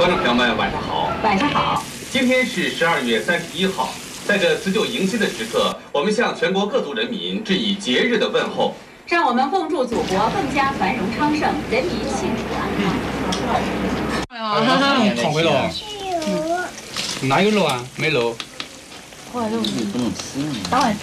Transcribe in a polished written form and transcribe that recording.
观众朋友们，晚上好。 晚上好。 今天是12月31号，在这辞旧迎新的时刻，我们向全国各族人民致以节日的问候。 让我们共祝祖国更加繁荣昌盛，人民幸福安康。 烤回了？哪有肉啊？没肉。 后来就不能吃。